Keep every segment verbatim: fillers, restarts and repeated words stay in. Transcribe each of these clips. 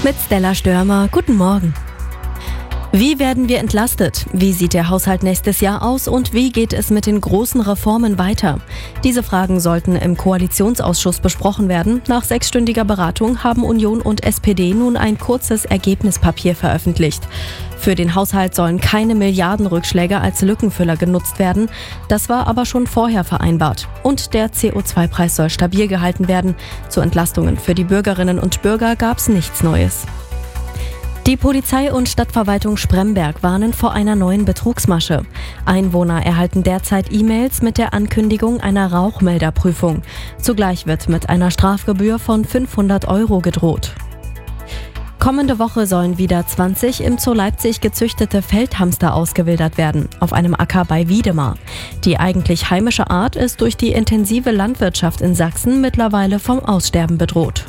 Mit Stella Störmer. Guten Morgen. Wie werden wir entlastet? Wie sieht der Haushalt nächstes Jahr aus und wie geht es mit den großen Reformen weiter? Diese Fragen sollten im Koalitionsausschuss besprochen werden. Nach sechsstündiger Beratung haben Union und S P D nun ein kurzes Ergebnispapier veröffentlicht. Für den Haushalt sollen keine Milliardenrückschläge als Lückenfüller genutzt werden. Das war aber schon vorher vereinbart. Und der C O zwei Preis soll stabil gehalten werden. Zu Entlastungen für die Bürgerinnen und Bürger gab es nichts Neues. Die Polizei und Stadtverwaltung Spremberg warnen vor einer neuen Betrugsmasche. Einwohner erhalten derzeit E-Mails mit der Ankündigung einer Rauchmelderprüfung. Zugleich wird mit einer Strafgebühr von fünfhundert Euro gedroht. Kommende Woche sollen wieder zwanzig im Zoo Leipzig gezüchtete Feldhamster ausgewildert werden, auf einem Acker bei Wiedemar. Die eigentlich heimische Art ist durch die intensive Landwirtschaft in Sachsen mittlerweile vom Aussterben bedroht.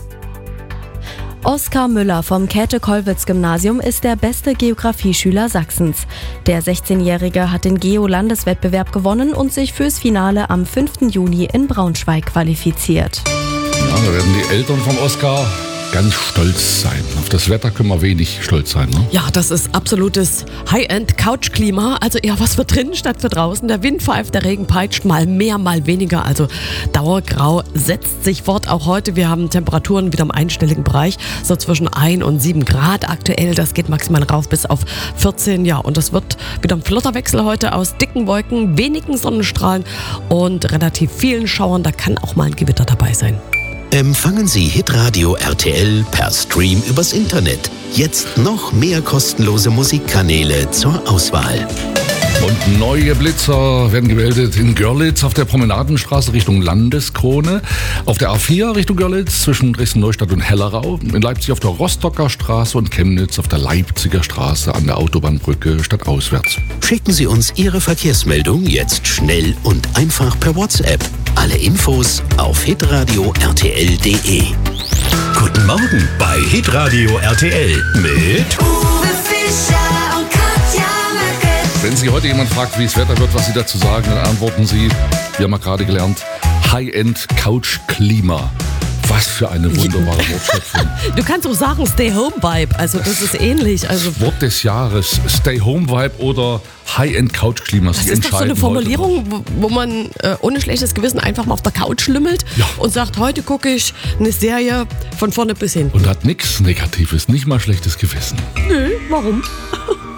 Oskar Müller vom Käthe-Kollwitz-Gymnasium ist der beste Geografieschüler Sachsens. Der sechzehnjährige hat den Geo-Landeswettbewerb gewonnen und sich fürs Finale am fünften Juni in Braunschweig qualifiziert. Ja, da werden die Eltern vom Oskar ganz stolz sein. Auf das Wetter können wir wenig stolz sein, ne? Ja, das ist absolutes High-End-Couch-Klima. Also eher was für drinnen statt für draußen. Der Wind pfeift, der Regen peitscht, mal mehr, mal weniger. Also Dauergrau setzt sich fort. Auch heute, wir haben Temperaturen wieder im einstelligen Bereich. So zwischen ein und sieben Grad aktuell. Das geht maximal rauf bis auf vierzehn. Ja, und das wird wieder ein flotter Wechsel heute aus dicken Wolken, wenigen Sonnenstrahlen und relativ vielen Schauern. Da kann auch mal ein Gewitter dabei sein. Empfangen Sie Hitradio R T L per Stream übers Internet. Jetzt noch mehr kostenlose Musikkanäle zur Auswahl. Und neue Blitzer werden gemeldet in Görlitz auf der Promenadenstraße Richtung Landeskrone, auf der A vier Richtung Görlitz zwischen Dresden-Neustadt und Hellerau, in Leipzig auf der Rostocker Straße und Chemnitz auf der Leipziger Straße an der Autobahnbrücke stadtauswärts. Schicken Sie uns Ihre Verkehrsmeldung jetzt schnell und einfach per WhatsApp. Alle Infos auf hitradio r t l punkt d e. Guten Morgen bei Hitradio R T L mit Uwe Fischer und Katja Möcke. Wenn Sie heute jemand fragt, wie es Wetter wird, was Sie dazu sagen, dann antworten Sie, wir haben ja gerade gelernt, High-End-Couch-Klima. Was für eine wunderbare Wortschöpfung. Du kannst auch sagen Stay-Home-Vibe, also das ist ähnlich. Also Wort des Jahres, Stay-Home-Vibe oder High-End-Couch-Klima. das ist doch so eine Formulierung, wo, wo man äh, ohne schlechtes Gewissen einfach mal auf der Couch lümmelt Ja. und sagt, heute gucke ich eine Serie von vorne bis hin. Und hat nichts Negatives, nicht mal schlechtes Gewissen. Nö, warum?